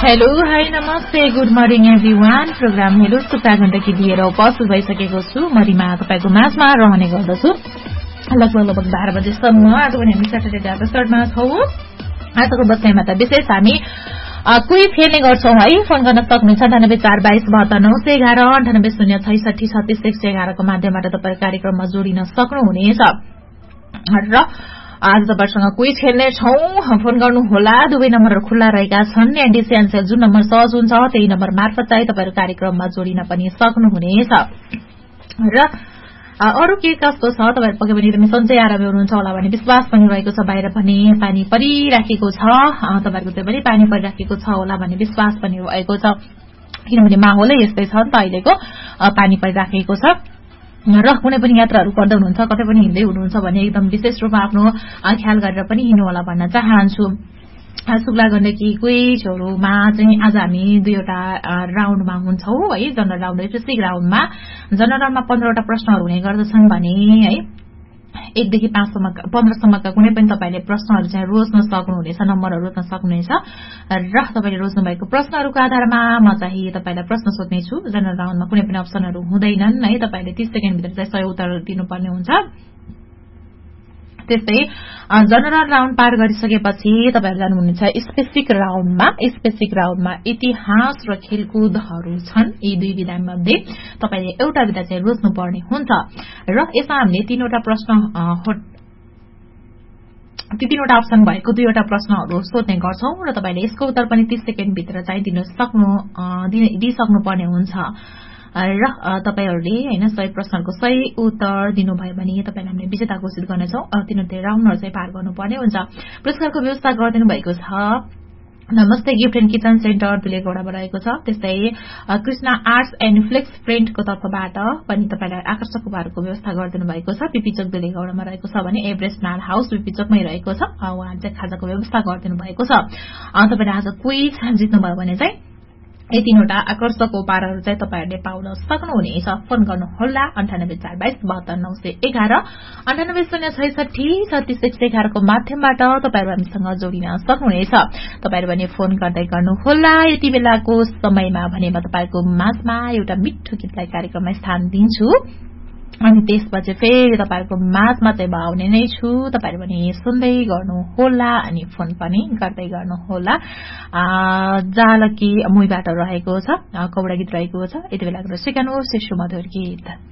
Hello hi नमस्ते good morning everyone. Programme hello सुक्खा गण्डकी लिएर उपस्थित भइसकेको छु। म रिमा तपाईको माझमा रहने गर्दछु लगभग 12 बजेसम्म। आज पनि हामी स्याटरडे एपिसोडमा छौं। आजको बसाइमा त विशेष हामी क्विज खेल्ने गर्छौं है। फोन गर्न सक्नुहुन्छ 98422911 9806663611 को माध्यमबाट तपाईं कार्यक्रममा जोडिन सक्नुहुनेछ र आज तपाईसँग क्विज खेल्ने छौं। फोन गर्नु होला। दुवै नम्बरहरु खुल्ला रहेका छन्। एनडीसी एन्सर जुन नम्बर सहज हुन्छ त्यही नम्बर मार्फत चाहिँ तपाईहरु कार्यक्रममा जोडिन पनि सक्नुहुनेछ र अरु के कस्तो छ तपाईहरु पक्कै पनि एकदमै सन्चै आरामै हुनुहुन्छ होला भन्ने विश्वास पनि रहेको छ। बाहिर पनि पानी परिराखेको छ। तपाईहरुको त्यो पनि पानी परिराखेको छ होला भन्ने विश्वास पनि रहेको छ किनभने माहौलै यस्तै छ नि त अहिलेको। पानी परिराखेको छ र कुनै पनि यात्राहरु गर्दै हुनुहुन्छ कतै पनि हिँड्दै हुनुहुन्छ भने एकदम विशेष रूपमा आफ्नो ख्याल गरेर पनि हिँड्नु होला भन्न चाहन्छु। सुक्खा गण्डकी क्विजहरुमा चाहिँ आज हामी दुईवटा राउन्डमा हुन्छौं है। जनरल राउन्ड र स्पेसिफिक राउन्डमा। जनरल राउन्डमा 15 वटा प्रश्नहरु हुने गर्दछन् भने है 1 देखि 5 सम्मका कुनै पनि तपाईले प्रश्नहरु चाहिँ रोज्न सक्नुहुनेछ। नम्बरहरु रोज्न सक्नुहुनेछ र तपाईले रोज्नु भएको प्रश्नहरुको आधारमा म चाहिँ तपाईलाई प्रश्न सोध्ने छु। जनरल राउन्डमा कुनै पनि अप्सनहरु हुँदैनन् है। तपाईले 30 सेकेन्ड भित्र चाहिँ सही उत्तर दिनुपर्ने हुन्छ। त्यस्तै जनरल राउन्ड पार गरिसकेपछि तपाईहरु जानुहुनेछ स्पेसिफिक राउन्डमा। स्पेसिफिक राउन्डमा इतिहास र खेलकुदहरु छन्। यी दुई विधा मध्ये तपाईले एउटा विधा चाहिँ रोज्नु पर्ने हुन्छ र यसमा हामीले तीनवटा अप्सन भएको दुईवटा प्रश्नहरु सोध्ने गर्छौं र तपाईले यसको उत्तर पनि 30 सेकेन्ड भित्र चाहिँ दिइसक्नु पर्ने हुन्छ र तपाईहरुले हैन सही प्रश्नहरुको सही उत्तर दिनुभयो भने तपाईलाई हामीले विजेता घोषित गर्नेछौं। तीनवटा राउन्डहरु चाहिँ पार गर्नुपर्ने हुन्छ। पुरस्कारको व्यवस्था गरिदिनु भएको छ नमस्ते गिफ्ट एन्ड किचन सेन्टर दुलेगौडामा रहेको छ। त्यस्तै कृष्णा आर्ट्स एन्ड फ्लेक्स प्रिन्टको तर्फबाट पनि तपाईलाई आकर्षक उपहारको व्यवस्था गरिदिनु भएको छ। पीपी चोक दुलेगौडामा रहेको छ भने एभरेस्ट माल हाउस पीपी चोकमै रहेको छ। उहाँले चाहिँ खाजाको व्यवस्था गरिदिनु भएको छ। तपाईले आज क्विज जित्नुभयो भने चाहिँ यी तीनवटा आकर्षक उपहारहरु चाहिँ तपाईहरुले पाउन सक्नुहुनेछ। फोन गर्नु होला 9842272911 9806663611 को माध्यमबाट तपाईहरु हामीसँग जोडिन सक्नुहुनेछ। तपाईहरु भने फोन गर्दै गर्नु होला। यति बेलाको समयमा भने म तपाईको माझमा एउटा मिठो गीतलाई कार्यक्रममा स्थान दिन्छु अनि त्यसपछि फेरि तपाईहरुको माझमा चाहिँ म आउने नै छु। तपाईहरु पनि सुन्दै गर्नु होला अनि फोन पनि गर्दै गर्नु होला। जालकी मुइबाट रहेको छ कौडा गीत रहेको छ। यति बेलाको सिकाउनु शिशु मधुर गीत।